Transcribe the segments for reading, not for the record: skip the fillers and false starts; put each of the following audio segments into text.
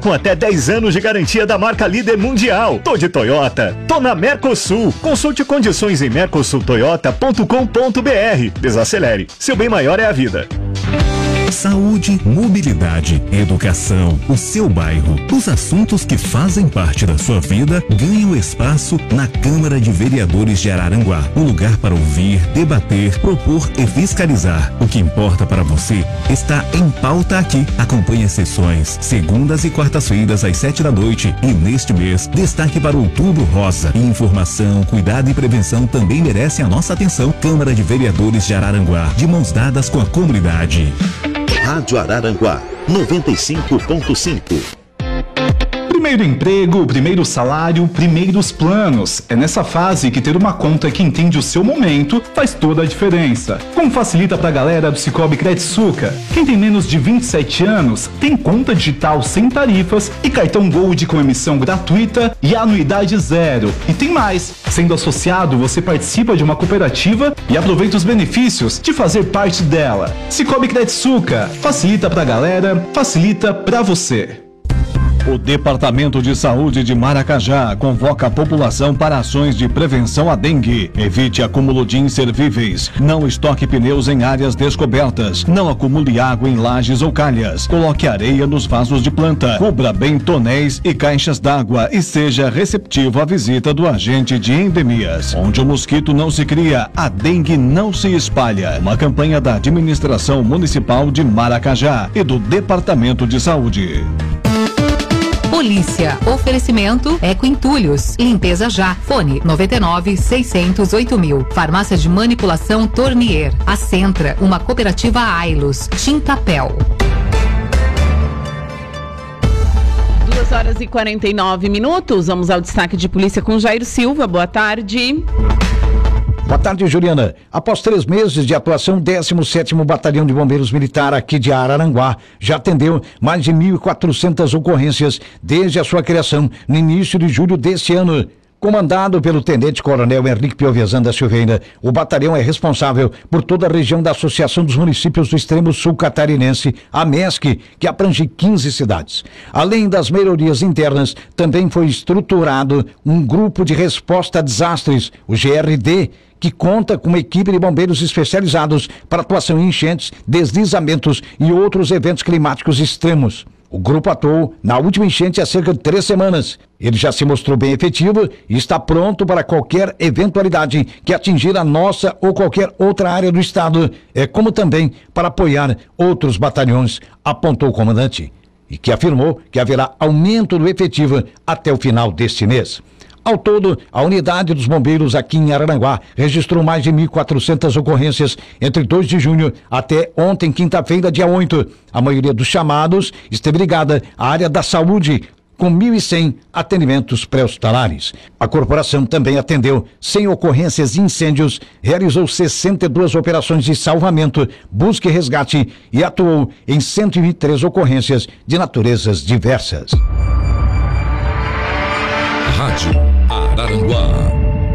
com até 10 anos de garantia da marca líder mundial. Tô de Toyota, tô na Mercosul. Consulte condições em mercosultoyota.com.br. Desacelere, seu bem maior é a vida. Saúde, mobilidade, educação, o seu bairro. Os assuntos que fazem parte da sua vida ganham espaço na Câmara de Vereadores de Araranguá. Um lugar para ouvir, debater, propor e fiscalizar. O que importa para você está em pauta aqui. Acompanhe as sessões, segundas e quartas-feiras às 7 da noite. E neste mês, destaque para Outubro Rosa. Informação, cuidado e prevenção também merecem a nossa atenção. Câmara de Vereadores de Araranguá, de mãos dadas com a comunidade. Rádio Araranguá 95.5. Primeiro emprego, primeiro salário, primeiros planos. É nessa fase que ter uma conta que entende o seu momento faz toda a diferença. Como facilita pra galera do Cicobi Credsuca? Quem tem menos de 27 anos tem conta digital sem tarifas e cartão Gold com emissão gratuita e anuidade zero. E tem mais! Sendo associado, você participa de uma cooperativa e aproveita os benefícios de fazer parte dela. Cicobi Credsuca. Facilita pra galera, facilita pra você. O Departamento de Saúde de Maracajá convoca a população para ações de prevenção à dengue. Evite acúmulo de inservíveis. Não estoque pneus em áreas descobertas. Não acumule água em lajes ou calhas. Coloque areia nos vasos de planta. Cubra bem tonéis e caixas d'água e seja receptivo à visita do agente de endemias. Onde o mosquito não se cria, a dengue não se espalha. Uma campanha da Administração Municipal de Maracajá e do Departamento de Saúde. Polícia. Oferecimento Eco Entulhos. Limpeza já. Fone 99-600-8000. Farmácia de manipulação Tornier. A Centra. Uma cooperativa Ailos. Tintapel. 2h49. Vamos ao destaque de polícia com Jairo Silva. Boa tarde. Boa tarde, Juliana. Após 3 meses de atuação, o 17º Batalhão de Bombeiros Militar aqui de Araranguá já atendeu mais de 1.400 ocorrências desde a sua criação no início de julho deste ano. Comandado pelo Tenente-Coronel Henrique Piovesan da Silveira, o batalhão é responsável por toda a região da Associação dos Municípios do Extremo Sul Catarinense, a MESC, que abrange 15 cidades. Além das melhorias internas, também foi estruturado um grupo de resposta a desastres, o GRD, que conta com uma equipe de bombeiros especializados para atuação em enchentes, deslizamentos e outros eventos climáticos extremos. O grupo atuou na última enchente há cerca de 3 semanas. Ele já se mostrou bem efetivo e está pronto para qualquer eventualidade que atingir a nossa ou qualquer outra área do estado, como também para apoiar outros batalhões, apontou o comandante, e que afirmou que haverá aumento do efetivo até o final deste mês. Ao todo, a unidade dos bombeiros aqui em Araranguá registrou mais de 1.400 ocorrências entre 2 de junho até ontem, quinta-feira, dia 8. A maioria dos chamados esteve ligada à área da saúde, com 1.100 atendimentos pré-hospitalares. A corporação também atendeu 100 ocorrências de incêndios, realizou 62 operações de salvamento, busca e resgate e atuou em 123 ocorrências de naturezas diversas. Rádio Araranguá.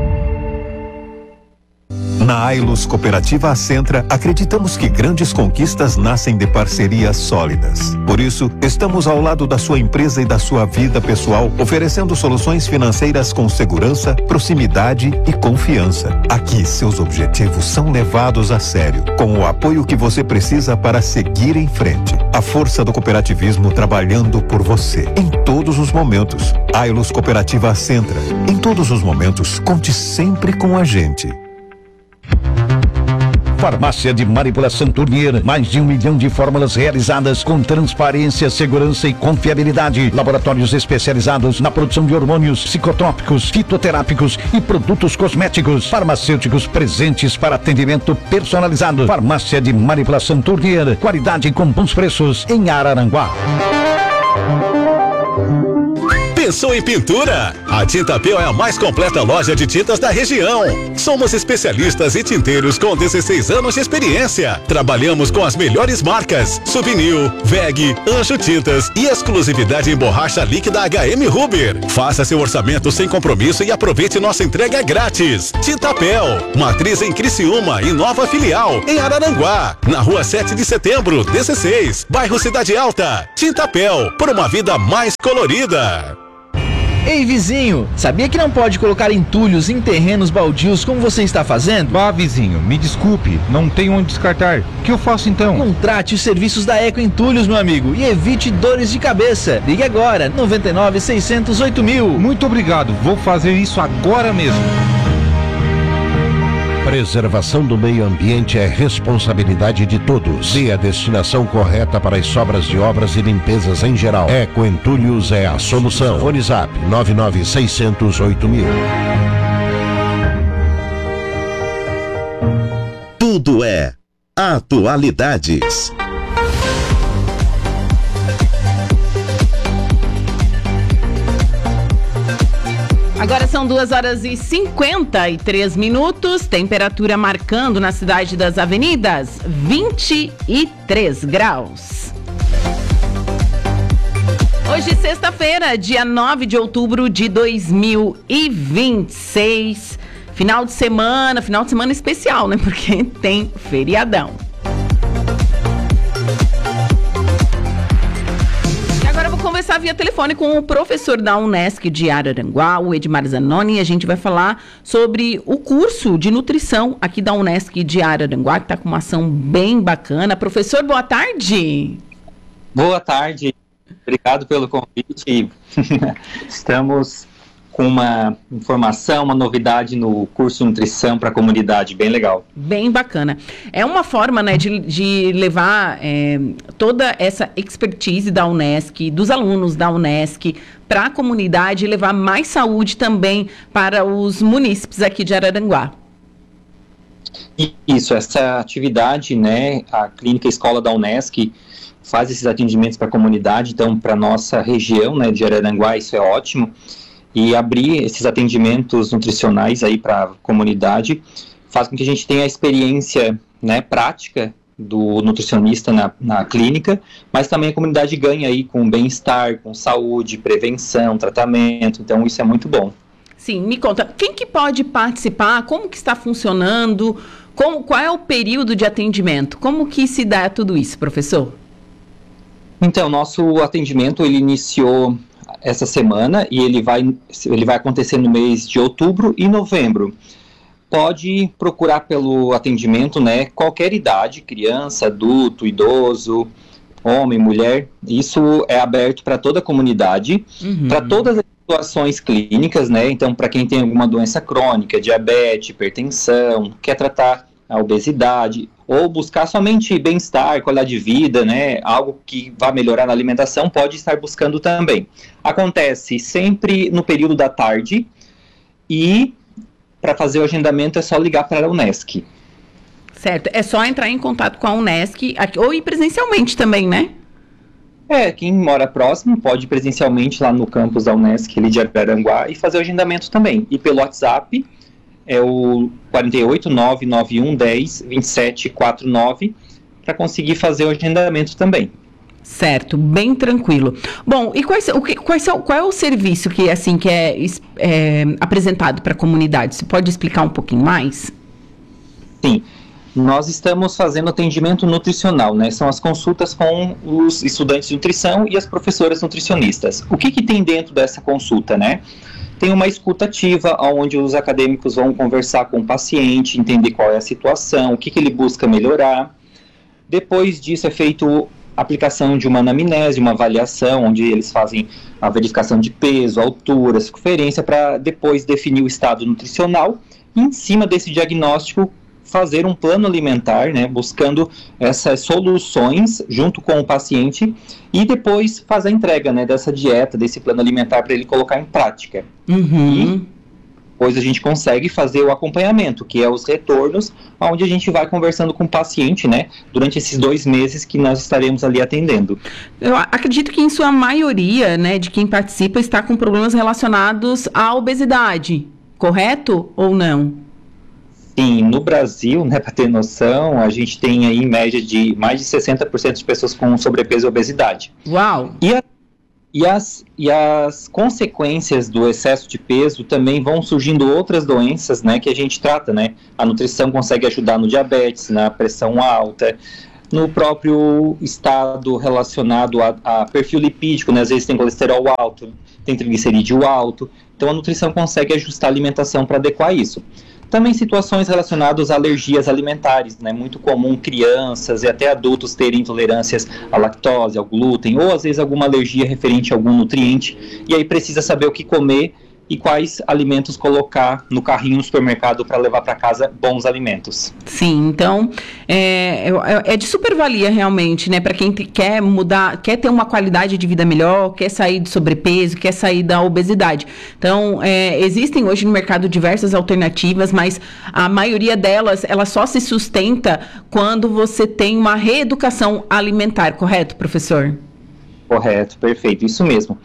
Na Ailos Cooperativa Acentra, acreditamos que grandes conquistas nascem de parcerias sólidas. Por isso, estamos ao lado da sua empresa e da sua vida pessoal, oferecendo soluções financeiras com segurança, proximidade e confiança. Aqui, seus objetivos são levados a sério, com o apoio que você precisa para seguir em frente. A força do cooperativismo trabalhando por você, em todos os momentos. Ailos Cooperativa Acentra. Em todos os momentos, conte sempre com a gente. Farmácia de manipulação Tornier, mais de 1 milhão de fórmulas realizadas com transparência, segurança e confiabilidade. Laboratórios especializados na produção de hormônios, psicotrópicos, fitoterápicos e produtos cosméticos. Farmacêuticos presentes para atendimento personalizado. Farmácia de manipulação Tornier, qualidade com bons preços em Araranguá. Pensou em pintura? A Tintapel é a mais completa loja de tintas da região. Somos especialistas e tinteiros com 16 anos de experiência. Trabalhamos com as melhores marcas: Souvenir, VEG, Anjo Tintas e exclusividade em borracha líquida HM Huber. Faça seu orçamento sem compromisso e aproveite nossa entrega grátis. Tintapel, matriz em Criciúma e nova filial em Araranguá, na rua 7 de setembro, 16, bairro Cidade Alta. Tintapel, por uma vida mais colorida. Ei, vizinho, sabia que não pode colocar entulhos em terrenos baldios como você está fazendo? Vá, vizinho, me desculpe, não tenho onde descartar. O que eu faço então? Contrate os serviços da Eco Entulhos, meu amigo, e evite dores de cabeça. Ligue agora, 99 600 8000. Muito obrigado, vou fazer isso agora mesmo. Preservação do meio ambiente é responsabilidade de todos. Dê a destinação correta para as sobras de obras e limpezas em geral. Eco Entulhos é a solução. Fone Zap 99 600 8000. Tudo é atualidades. Agora são 2h53, temperatura marcando na cidade das avenidas 23 graus. Hoje, sexta-feira, dia 9 de outubro de 2026. Final de semana especial, né? Porque tem feriadão. Conversar via telefone com o professor da Unesc de Araranguá, o Edmar Zanoni, e a gente vai falar sobre o curso de nutrição aqui da Unesc de Araranguá, que está com uma ação bem bacana. Professor, boa tarde. Boa tarde, obrigado pelo convite. Estamos com uma informação, uma novidade no curso de nutrição para a comunidade, bem legal. Bem bacana. É uma forma, né, de levar toda essa expertise da Unesc, dos alunos da Unesc, para a comunidade e levar mais saúde também para os munícipes aqui de Araranguá. Isso, essa atividade, né, a Clínica Escola da Unesc faz esses atendimentos para a comunidade, então para a nossa região, né, de Araranguá, isso é ótimo. E abrir esses atendimentos nutricionais aí para a comunidade faz com que a gente tenha a experiência, né, prática do nutricionista na clínica, mas também a comunidade ganha aí com bem-estar, com saúde, prevenção, tratamento, então isso é muito bom. Sim, me conta, quem que pode participar, como que está funcionando, qual é o período de atendimento, como que se dá tudo isso, professor? Então, nosso atendimento, ele iniciou essa semana e ele vai acontecer no mês de outubro e novembro. Pode procurar pelo atendimento, né, qualquer idade, criança, adulto, idoso, homem, mulher, isso é aberto para toda a comunidade, para todas as situações clínicas, né, então para quem tem alguma doença crônica, diabetes, hipertensão, quer tratar a obesidade, ou buscar somente bem-estar, qualidade de vida, né, algo que vá melhorar na alimentação, pode estar buscando também. Acontece sempre no período da tarde e para fazer o agendamento é só ligar para a Unesc. Certo, é só entrar em contato com a Unesc ou ir presencialmente também, né? Quem mora próximo pode ir presencialmente lá no campus da Unesc, ali de Araranguá, e fazer o agendamento também. E pelo WhatsApp é o 48991102749 para conseguir fazer o agendamento também. Certo, bem tranquilo. Bom, e qual é o serviço que é apresentado para a comunidade? Você pode explicar um pouquinho mais? Sim, nós estamos fazendo atendimento nutricional, né? São as consultas com os estudantes de nutrição e as professoras nutricionistas. O que tem dentro dessa consulta, né? Tem uma escuta ativa, onde os acadêmicos vão conversar com o paciente, entender qual é a situação, o que ele busca melhorar. Depois disso é feito a aplicação de uma anamnese, uma avaliação, onde eles fazem a verificação de peso, altura, circunferência, para depois definir o estado nutricional. E em cima desse diagnóstico, fazer um plano alimentar, né, buscando essas soluções junto com o paciente e depois fazer a entrega, né, dessa dieta, desse plano alimentar para ele colocar em prática. Uhum. Depois a gente consegue fazer o acompanhamento, que é os retornos, onde a gente vai conversando com o paciente, né, durante esses 2 meses que nós estaremos ali atendendo. Eu acredito que em sua maioria, né, de quem participa está com problemas relacionados à obesidade, correto ou não? Sim, no Brasil, né, para ter noção, a gente tem aí em média de mais de 60% de pessoas com sobrepeso e obesidade. Uau! E as consequências do excesso de peso também vão surgindo outras doenças, né, que a gente trata, né? A nutrição consegue ajudar no diabetes, na pressão alta, no próprio estado relacionado a perfil lipídico, né? Às vezes tem colesterol alto, tem triglicerídeo alto, então a nutrição consegue ajustar a alimentação para adequar isso. Também situações relacionadas a alergias alimentares, né? Muito comum crianças e até adultos terem intolerâncias à lactose, ao glúten, ou às vezes alguma alergia referente a algum nutriente, e aí precisa saber o que comer e quais alimentos colocar no carrinho no supermercado para levar para casa bons alimentos. Sim, então é de supervalia realmente, né, para quem quer mudar, quer ter uma qualidade de vida melhor, quer sair do sobrepeso, quer sair da obesidade. Então, existem hoje no mercado diversas alternativas, mas a maioria delas, ela só se sustenta quando você tem uma reeducação alimentar, correto, professor? Correto, perfeito, isso mesmo.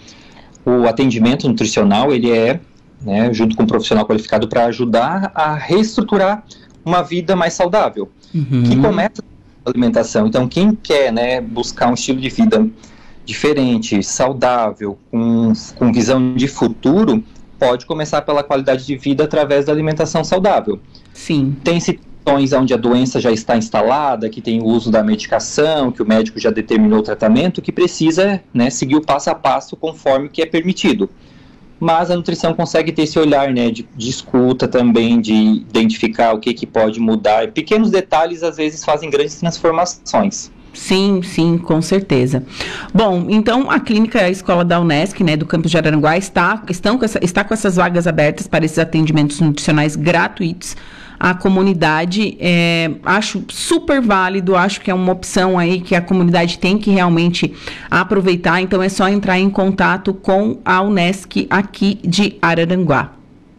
O atendimento nutricional, ele é, né, junto com um profissional qualificado, para ajudar a reestruturar uma vida mais saudável, que começa com a alimentação. Então, quem quer, né, buscar um estilo de vida diferente, saudável, com visão de futuro, pode começar pela qualidade de vida através da alimentação saudável. Sim. Tem situações onde a doença já está instalada, que tem o uso da medicação, que o médico já determinou o tratamento, que precisa, né, seguir o passo a passo conforme que é permitido. Mas a nutrição consegue ter esse olhar, né, de escuta também, de identificar o que pode mudar. Pequenos detalhes, às vezes, fazem grandes transformações. Sim, com certeza. Bom, então a clínica Escola da Unesc, né, do campus de Araranguá, está com essas vagas abertas para esses atendimentos nutricionais gratuitos à comunidade. Acho super válido, acho que é uma opção aí que a comunidade tem que realmente aproveitar, então é só entrar em contato com a Unesc aqui de Araranguá.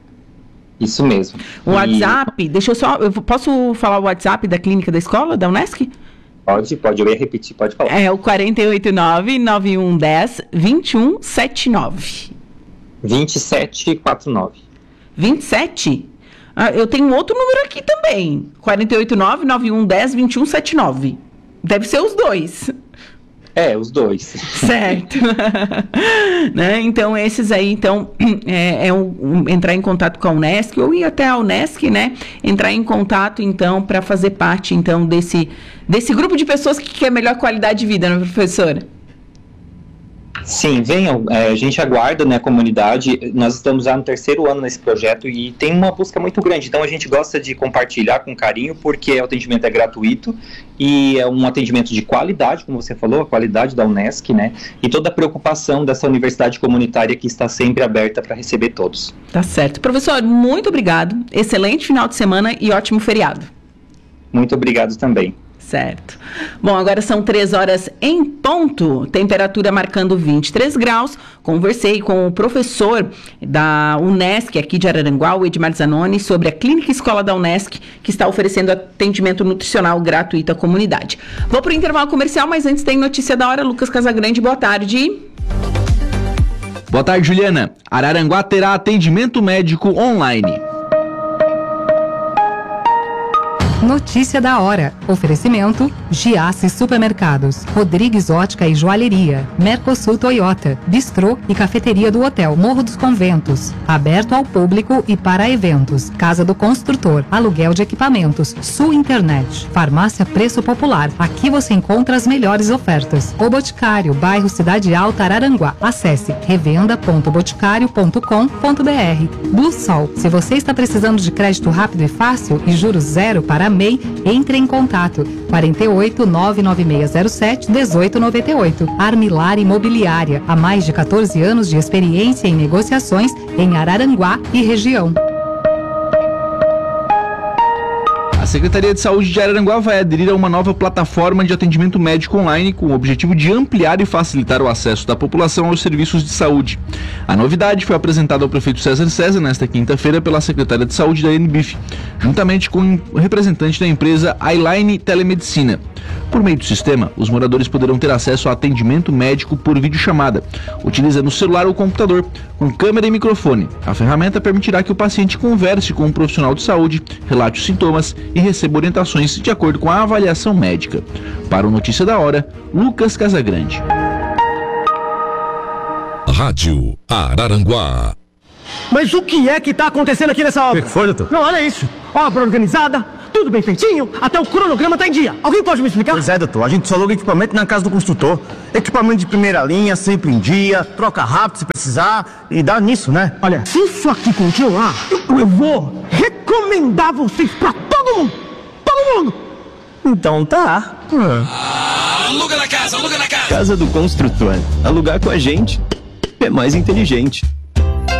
Isso mesmo. O WhatsApp, eu posso falar o WhatsApp da clínica da escola da Unesc? Pode, eu ia repetir, pode falar. É o 489-9110-2179. 2749. 27? Eu tenho outro número aqui também. 489-9110-2179. Deve ser os dois. Os dois. Certo. Né? Então, esses aí, entrar em contato com a Unesc, ou ir até a Unesc, né? Entrar em contato, então, para fazer parte, então, desse grupo de pessoas que quer melhor qualidade de vida, né, professora? Sim, venham, a gente aguarda, né, a comunidade. Nós estamos já no 3º ano nesse projeto e tem uma busca muito grande, então a gente gosta de compartilhar com carinho, porque o atendimento é gratuito e é um atendimento de qualidade, como você falou, a qualidade da Unesc, né, e toda a preocupação dessa universidade comunitária que está sempre aberta para receber todos. Tá certo. Professor, muito obrigado, excelente final de semana e ótimo feriado. Muito obrigado também. Certo. Bom, agora são 3h em ponto, temperatura marcando 23 graus. Conversei com o professor da Unesc aqui de Araranguá, o Edmar Zanoni, sobre a Clínica Escola da Unesc, que está oferecendo atendimento nutricional gratuito à comunidade. Vou para o intervalo comercial, mas antes tem notícia da hora. Lucas Casagrande, boa tarde. Boa tarde, Juliana. Araranguá terá atendimento médico online. Notícia da hora. Oferecimento: Giasse Supermercados, Rodrigues Ótica e Joalheria, Mercosul Toyota, Bistrô e Cafeteria do Hotel Morro dos Conventos. Aberto ao público e para eventos. Casa do Construtor, aluguel de equipamentos, Sul Internet, Farmácia Preço Popular. Aqui você encontra as melhores ofertas. O Boticário, bairro Cidade Alta, Araranguá. Acesse revenda.boticário.com.br. Blue Sol. Se você está precisando de crédito rápido e fácil e juros zero para MEI, entre em contato 48 99607 1898. Armilar Imobiliária, há mais de 14 anos de experiência em negociações em Araranguá e região. A Secretaria de Saúde de Araranguá vai aderir a uma nova plataforma de atendimento médico online com o objetivo de ampliar e facilitar o acesso da população aos serviços de saúde. A novidade foi apresentada ao prefeito César nesta quinta-feira pela secretária de Saúde da NBIF, juntamente com o representante da empresa Eyeline Telemedicina. Por meio do sistema, os moradores poderão ter acesso a atendimento médico por videochamada, utilizando o celular ou computador, com câmera e microfone. A ferramenta permitirá que o paciente converse com um profissional de saúde, relate os sintomas e receba orientações de acordo com a avaliação médica. Para o Notícia da Hora, Lucas Casagrande. Rádio Araranguá. Mas o que é que tá acontecendo aqui nessa obra? O que foi, doutor? Não, olha isso. Obra organizada, tudo bem feitinho, até o cronograma tá em dia. Alguém pode me explicar? Pois é, doutor. A gente só aluga equipamento na casa do construtor. Equipamento de primeira linha, sempre em dia, troca rápido se precisar e dá nisso, né? Olha, se isso aqui continuar, eu vou recomendar vocês pra todo mundo. Todo mundo. Então tá. Aluga na casa, aluga na casa. Casa do Construtor. Alugar com a gente é mais inteligente.